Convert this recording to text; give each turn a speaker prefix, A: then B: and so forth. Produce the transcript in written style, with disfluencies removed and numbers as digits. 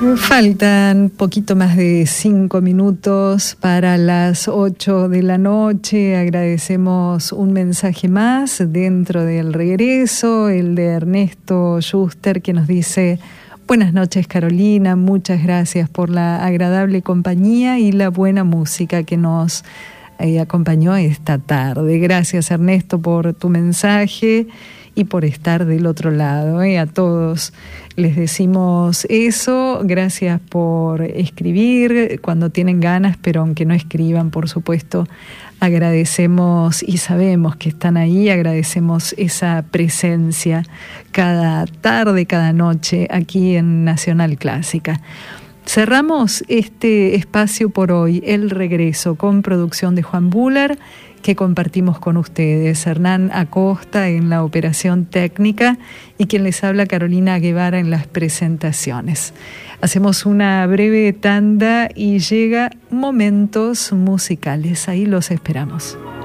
A: Faltan poquito más de 5 minutos para las 8 de la noche. Agradecemos un mensaje más dentro del regreso, el de Ernesto Schuster, que nos dice: buenas noches, Carolina, muchas gracias por la agradable compañía y la buena música que nos acompañó esta tarde. Gracias, Ernesto, por tu mensaje y por estar del otro lado. A todos les decimos eso. Gracias por escribir cuando tienen ganas, pero aunque no escriban, por supuesto, agradecemos y sabemos que están ahí. Agradecemos esa presencia cada tarde, cada noche aquí en Nacional Clásica. Cerramos este espacio por hoy, El Regreso, con producción de Juan Buller, que compartimos con ustedes. Hernán Acosta en la operación técnica y quien les habla, Carolina Guevara, en las presentaciones. Hacemos una breve tanda y llega Momentos Musicales. Ahí los esperamos.